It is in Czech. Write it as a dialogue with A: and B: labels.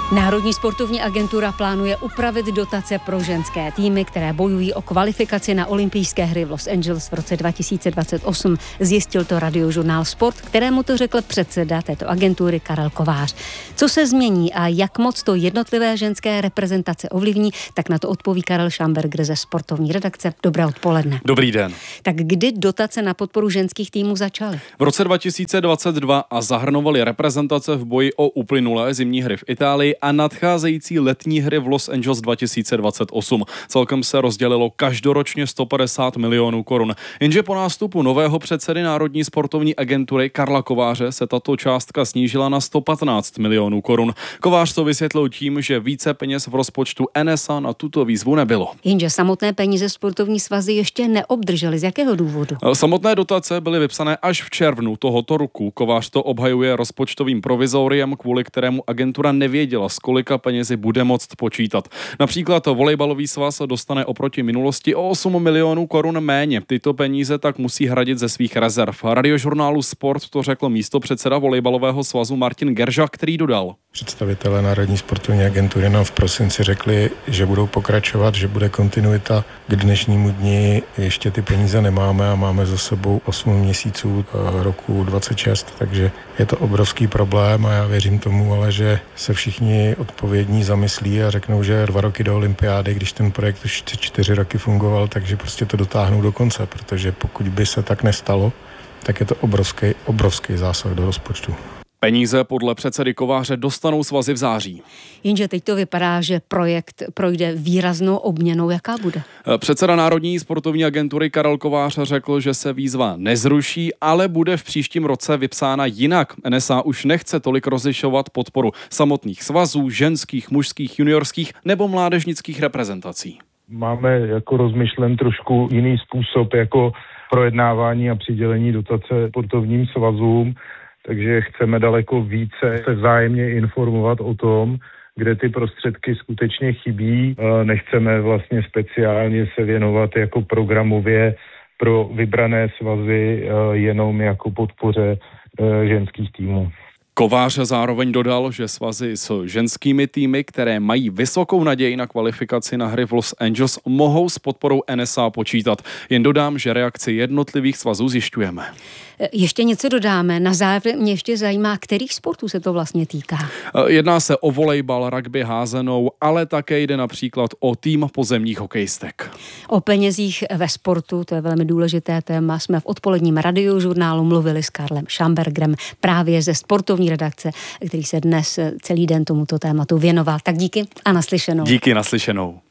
A: Národní sportovní agentura plánuje upravit dotace pro ženské týmy, které bojují o kvalifikaci na olympijské hry v Los Angeles v roce 2028. Zjistil to Radiožurnál Sport, kterému to řekl předseda této agentury Karel Kovář. Co se změní a jak moc to jednotlivé ženské reprezentace ovlivní, tak na to odpoví Karel Schamberger ze sportovní redakce. Dobré odpoledne.
B: Dobrý den.
A: Tak kdy dotace na podporu ženských týmů začaly?
B: V roce 2022 a zahrnovaly reprezentace v boji o uplynulé zimní hry v Itálii a nadcházející letní hry v Los Angeles 2028. Celkem se rozdělilo každoročně 150 milionů korun. Jenže po nástupu nového předsedy Národní sportovní agentury Karla Kováře se tato částka snížila na 115 milionů korun. Kovář to vysvětlil tím, že více peněz v rozpočtu NSA na tuto výzvu nebylo.
A: Jenže samotné peníze sportovní svazy ještě neobdržely. Z jakého důvodu?
B: Samotné dotace byly vypsané až v červnu tohoto roku. Kovář to obhajuje rozpočtovým provizoriem, kvůli kterému agentura nevěděla, s kolika penězi bude moct počítat. Například volejbalový svaz dostane oproti minulosti o 8 milionů korun méně. Tyto peníze tak musí hradit ze svých rezerv. Radiožurnálu Sport to řekl místopředseda volejbalového svazu Martin Gerža, který dodal.
C: Představitelé Národní sportovní agentury nám v prosinci řekli, že budou pokračovat, že bude kontinuita. K dnešnímu dni ještě ty peníze nemáme a máme za sebou 8 měsíců roku 26, takže je to obrovský problém a já věřím tomu, ale že se všichni odpovědní zamyslí a řeknou, že 2 roky do olympiády, když ten projekt už 4 roky fungoval, takže prostě to dotáhnou do konce, protože pokud by se tak nestalo, tak je to obrovský zásah do rozpočtu.
B: Peníze podle předsedy Kováře dostanou svazy v září.
A: Jenže teď to vypadá, že projekt projde výraznou obměnou. Jaká bude?
B: Předseda Národní sportovní agentury Karel Kovář řekl, že se výzva nezruší, ale bude v příštím roce vypsána jinak. NSA už nechce tolik rozlišovat podporu samotných svazů, ženských, mužských, juniorských nebo mládežnických reprezentací.
D: Máme jako rozmyšlen trošku jiný způsob jako projednávání a přidělení dotace sportovním svazům. Takže chceme daleko více se vzájemně informovat o tom, kde ty prostředky skutečně chybí. Nechceme vlastně speciálně se věnovat jako programově pro vybrané svazy jenom jako podpoře ženských týmů.
B: Kovář zároveň dodal, že svazy s ženskými týmy, které mají vysokou naději na kvalifikaci na hry v Los Angeles, mohou s podporou NSA počítat. Jen dodám, že reakci jednotlivých svazů zjišťujeme.
A: Ještě něco dodáme. Na závěr mě ještě zajímá, kterých sportů se to vlastně týká.
B: Jedná se o volejbal, rugby, házenou, ale také jde například o tým pozemních hokejistek.
A: O penězích ve sportu, to je velmi důležité téma, jsme v odpoledním radiožurnálu mluvili s Karlem Schambergerem právě ze sportovní redakce, který se dnes celý den tomuto tématu věnoval. Tak díky a naslyšenou.
B: Díky, naslyšenou.